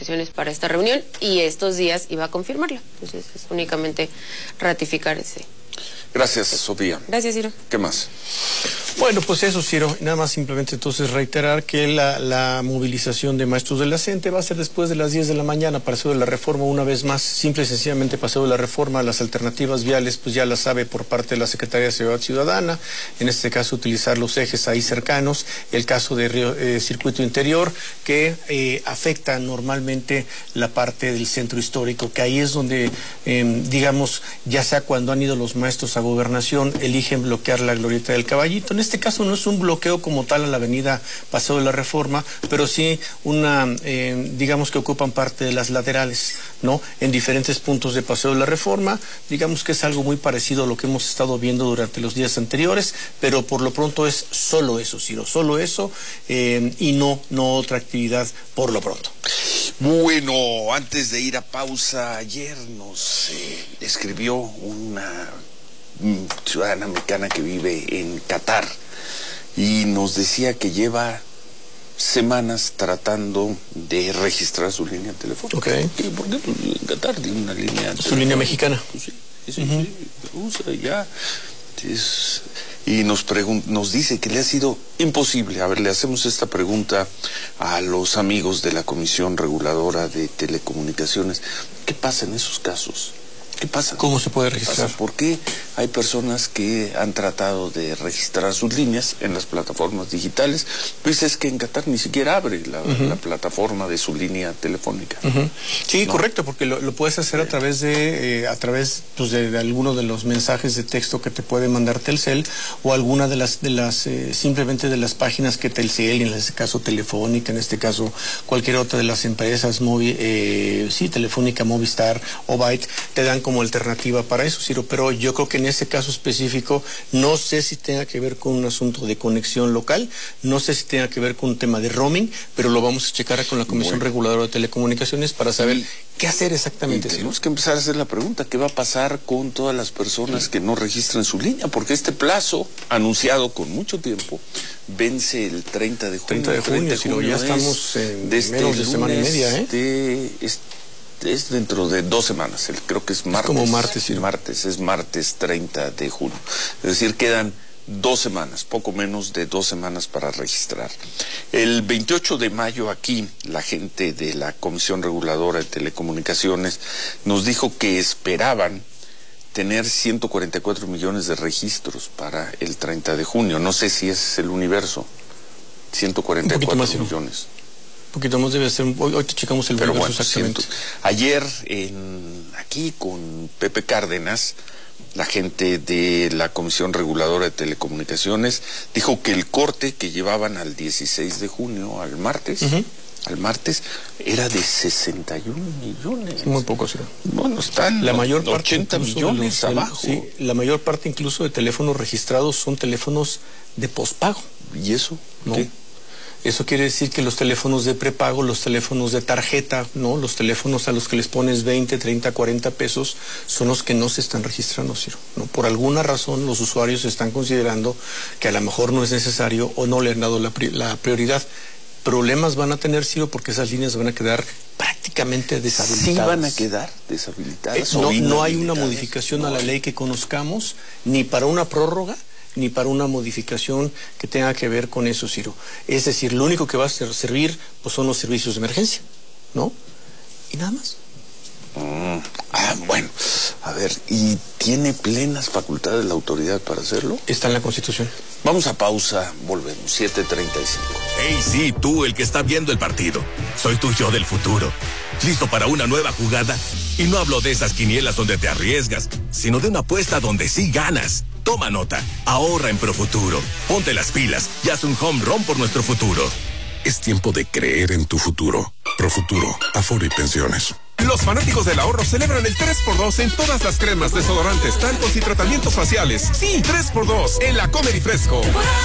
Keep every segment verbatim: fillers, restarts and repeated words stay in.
Comunicaciones para esta reunión y estos días iba a confirmarla. Entonces es únicamente ratificar ese. Gracias, Sofía. Gracias, Ciro. ¿Qué más? Bueno, pues eso, Ciro. Nada más simplemente entonces reiterar que la, la movilización de maestros de la CENTE va a ser después de las diez de la mañana, Paseo de la Reforma, una vez más, simple y sencillamente Paseo de la Reforma. Las alternativas viales, pues ya las sabe por parte de la Secretaría de Seguridad Ciudadana, en este caso utilizar los ejes ahí cercanos, el caso de Río, eh, Circuito Interior, que eh, afecta normalmente la parte del centro histórico, que ahí es donde, eh, digamos, ya sea cuando han ido los maestros a Gobernación, eligen bloquear la Glorieta del Caballito. En este caso no es un bloqueo como tal a la avenida Paseo de la Reforma, pero sí una, eh, digamos que ocupan parte de las laterales, ¿no? En diferentes puntos de Paseo de la Reforma, digamos que es algo muy parecido a lo que hemos estado viendo durante los días anteriores, pero por lo pronto es solo eso, Ciro, solo eso, eh, y no, no otra actividad por lo pronto. Bueno, antes de ir a pausa, ayer nos eh, escribió una ciudadana mexicana que vive en Qatar y nos decía que lleva semanas tratando de registrar su línea telefónica. Okay. ¿Por qué? Pues en Qatar tiene una línea su telefónica. Línea mexicana. Pues sí, sí, uh-huh. sí, usa ya. Es, y nos, nos dice que le ha sido imposible. A ver, le hacemos esta pregunta a los amigos de la Comisión Reguladora de Telecomunicaciones. ¿Qué pasa en esos casos? ¿Qué pasa? ¿Cómo se puede registrar? ¿Por qué hay personas que han tratado de registrar sus líneas en las plataformas digitales? Pues es que en Qatar ni siquiera abre la, uh-huh. la plataforma de su línea telefónica. Uh-huh. Sí, ¿no? Correcto, porque lo, lo puedes hacer a través de eh, a través pues, de, de alguno de los mensajes de texto que te puede mandar Telcel o alguna de las de las eh, simplemente de las páginas que Telcel, en este caso Telefónica, en este caso cualquier otra de las empresas móvil, eh, sí, Telefónica, Movistar o Byte, te dan como alternativa para eso, Ciro, pero yo creo que en ese caso específico no sé si tenga que ver con un asunto de conexión local, no sé si tenga que ver con un tema de roaming, pero lo vamos a checar con la Comisión bueno. Reguladora de Telecomunicaciones para saber y, qué hacer exactamente. Y tenemos que empezar a hacer la pregunta, ¿qué va a pasar con todas las personas que no registran su línea? Porque este plazo, anunciado con mucho tiempo, vence el treinta de junio. treinta de junio, treinta de junio Ciro, ya estamos en de este menos de semana y media, ¿eh? De, este, es dentro de dos semanas, el, creo que es martes. Es como martes, sí. Martes, es martes treinta de junio. Es decir, quedan dos semanas, poco menos de dos semanas para registrar. El veintiocho de mayo aquí, la gente de la Comisión Reguladora de Telecomunicaciones nos dijo que esperaban tener ciento cuarenta y cuatro millones de registros para el treinta de junio. No sé si ese es el universo. ciento cuarenta y cuatro más, millones. Un poquito más debe ser, hoy, hoy te checamos el Pero universo bueno, exactamente. Siento, ayer en, aquí con Pepe Cárdenas, la gente de la Comisión Reguladora de Telecomunicaciones dijo que el corte que llevaban al dieciséis de junio, al martes, uh-huh. al martes, era de sesenta y un millones. Muy poco, sí. Bueno, están la mayor parte ochenta millones los, abajo. Sí, la mayor parte incluso de teléfonos registrados son teléfonos de pospago. ¿Y eso? ¿No? ¿Qué? Eso quiere decir que los teléfonos de prepago, los teléfonos de tarjeta, ¿no? Los teléfonos a los que les pones veinte, treinta, cuarenta pesos son los que no se están registrando, Ciro, ¿no? Por alguna razón los usuarios están considerando que a lo mejor no es necesario o no le han dado la, pri la prioridad. Problemas van a tener, Ciro, porque esas líneas van a quedar prácticamente deshabilitadas. ¿Sí van a quedar deshabilitadas? Eh, no, no hay una modificación no. a la ley que conozcamos, ni para una prórroga, ni para una modificación que tenga que ver con eso, Ciro. Es decir, lo único que va a servir pues son los servicios de emergencia, ¿no? Y nada más. Mm, ah, bueno, a ver, ¿y tiene plenas facultades la autoridad para hacerlo? Está en la Constitución. Vamos a pausa, volvemos, siete treinta y cinco. Hey, sí, tú, el que está viendo el partido. Soy tu yo del futuro. ¿Listo para una nueva jugada? Y no hablo de esas quinielas donde te arriesgas, sino de una apuesta donde sí ganas. Toma nota, ahorra en Profuturo. Ponte las pilas y haz un home run por nuestro futuro. Es tiempo de creer en tu futuro. Profuturo, Afore y Pensiones. Los fanáticos del ahorro celebran el tres por dos en todas las cremas, desodorantes, talcos y tratamientos faciales. Sí, tres por dos en la Comer y Fresco.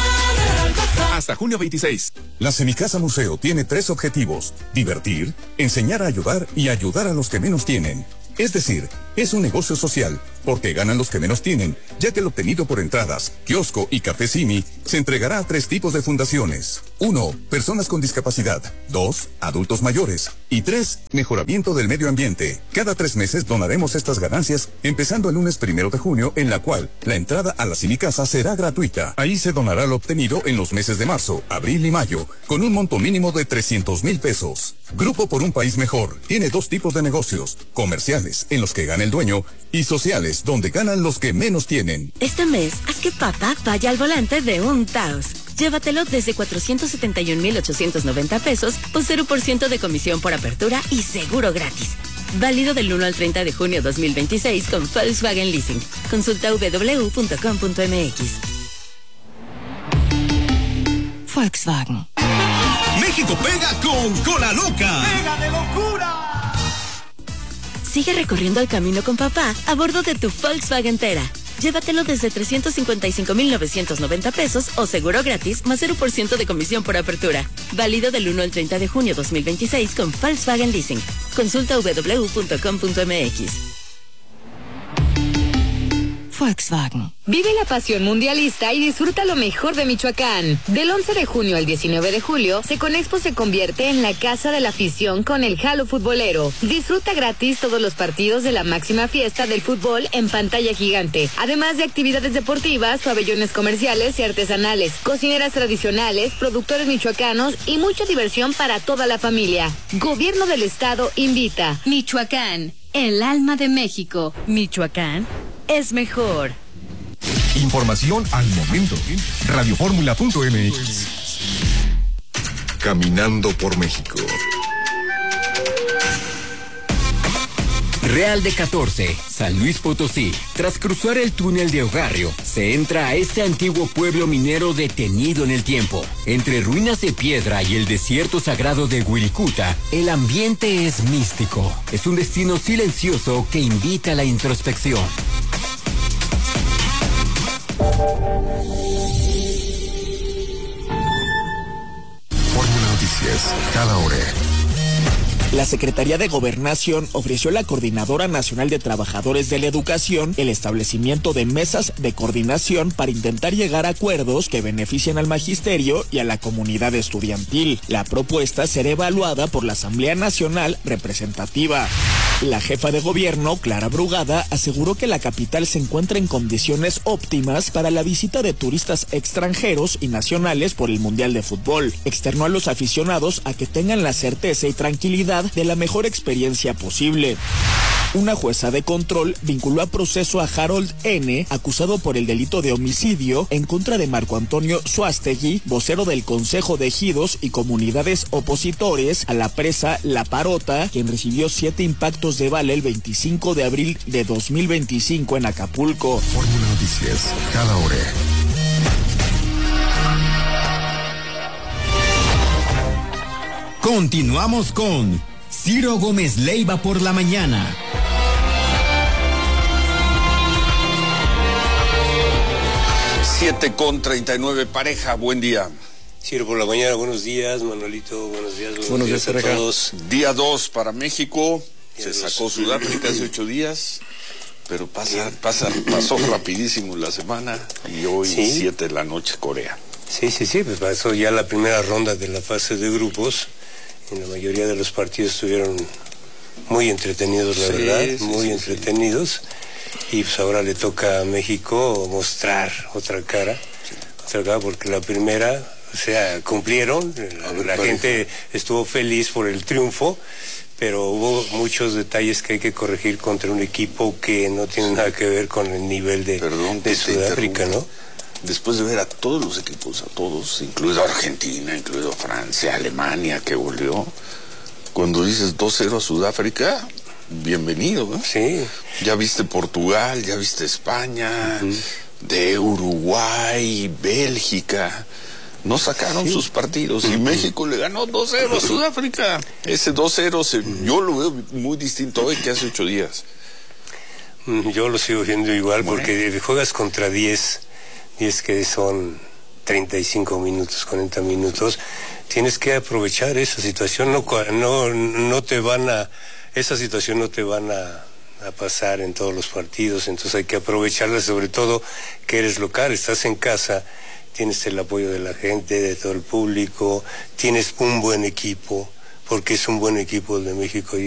Hasta junio veintiséis. La Semicasa Museo tiene tres objetivos: divertir, enseñar a ayudar y ayudar a los que menos tienen. Es decir, es un negocio social, porque ganan los que menos tienen, ya que el obtenido por entradas, kiosco y café Simi se entregará a tres tipos de fundaciones. Uno, personas con discapacidad. Dos, adultos mayores. Y tres, mejoramiento del medio ambiente. Cada tres meses donaremos estas ganancias, empezando el lunes primero de junio, en la cual la entrada a la Simi Casa será gratuita. Ahí se donará lo obtenido en los meses de marzo, abril y mayo, con un monto mínimo de trescientos mil pesos. Grupo por un país mejor tiene dos tipos de negocios: comerciales, en los que gana el dueño, y sociales, donde ganan los que menos tienen. Este mes, haz que papá vaya al volante de un Taos. Llévatelo desde cuatrocientos setenta y un mil ochocientos noventa pesos o cero por ciento de comisión por apertura y seguro gratis. Válido del uno al treinta de junio dos mil veintiséis con Volkswagen Leasing. Consulta w w w punto com punto m x. Volkswagen. México pega con Cola Loca. ¡Pega de locura! Sigue recorriendo el camino con papá a bordo de tu Volkswagen Tera. Llévatelo desde trescientos cincuenta y cinco mil novecientos noventa pesos o seguro gratis más cero por ciento de comisión por apertura. Válido del uno al treinta de junio dos mil veintiséis con Volkswagen Leasing. Consulta w w w punto com punto m x. Volkswagen. Vive la pasión mundialista y disfruta lo mejor de Michoacán. Del once de junio al diecinueve de julio, Seconexpo se convierte en la casa de la afición con el Halo Futbolero. Disfruta gratis todos los partidos de la máxima fiesta del fútbol en pantalla gigante, además de actividades deportivas, pabellones comerciales y artesanales, cocineras tradicionales, productores michoacanos y mucha diversión para toda la familia. Gobierno del Estado invita. Michoacán, el alma de México. Michoacán es mejor. Información al momento. radioformula punto m x. Caminando por México. Real de catorce, San Luis Potosí. Tras cruzar el túnel de Ogarrio, se entra a este antiguo pueblo minero detenido en el tiempo. Entre ruinas de piedra y el desierto sagrado de Wirikuta, el ambiente es místico. Es un destino silencioso que invita a la introspección. Fórmula Noticias, cada hora. La Secretaría de Gobernación ofreció a la Coordinadora Nacional de Trabajadores de la Educación el establecimiento de mesas de coordinación para intentar llegar a acuerdos que beneficien al magisterio y a la comunidad estudiantil. La propuesta será evaluada por la Asamblea Nacional Representativa. La jefa de gobierno, Clara Brugada, aseguró que la capital se encuentra en condiciones óptimas para la visita de turistas extranjeros y nacionales por el Mundial de Fútbol. Externó a los aficionados a que tengan la certeza y tranquilidad de la mejor experiencia posible. Una jueza de control vinculó a proceso a Harold N., acusado por el delito de homicidio en contra de Marco Antonio Suástegui, vocero del Consejo de Ejidos y Comunidades Opositores a la presa La Parota, quien recibió siete impactos de bala el veinticinco de abril de dos mil veinticinco en Acapulco. Fórmula Noticias, cada hora. Continuamos con Ciro Gómez Leiva por la mañana. siete con treinta y nueve, pareja, buen día. Ciro por la mañana, buenos días, Manolito, buenos días, buenos, buenos días, días a todos. Día dos para México, Día se dos. sacó Sudáfrica hace ocho días, pero pasa, pasa, pasó rapidísimo la semana y hoy ¿Sí? siete de la noche Corea. Sí, sí, sí, pues pasó ya la primera ronda de la fase de grupos. En la mayoría de los partidos estuvieron muy entretenidos, la Sí, verdad, sí, muy sí, entretenidos. Sí. Y pues ahora le toca a México mostrar otra cara, sí. otra cara, porque la primera, o sea, cumplieron, la, ver, la gente estuvo feliz por el triunfo, pero hubo muchos detalles que hay que corregir contra un equipo que no tiene sí. nada que ver con el nivel de, Perdón, de Sudáfrica, ¿no? Después de ver a todos los equipos, a todos, incluido Argentina, incluido Francia, Alemania, que goleó, cuando dices dos cero a Sudáfrica, bienvenido, ¿no? Sí. Ya viste Portugal, ya viste España, uh-huh. de Uruguay, Bélgica, no sacaron sí. sus partidos, uh-huh. y México le ganó dos cero a Sudáfrica. Ese dos cero, se, uh-huh. yo lo veo muy distinto hoy que hace ocho días. Yo lo sigo viendo igual, bueno. porque juegas contra diez... y es que son treinta y cinco minutos, cuarenta minutos, tienes que aprovechar esa situación, no, no, no te van a, esa situación no te van a, a pasar en todos los partidos, entonces hay que aprovecharla, sobre todo que eres local, estás en casa, tienes el apoyo de la gente, de todo el público, tienes un buen equipo, porque es un buen equipo el de México.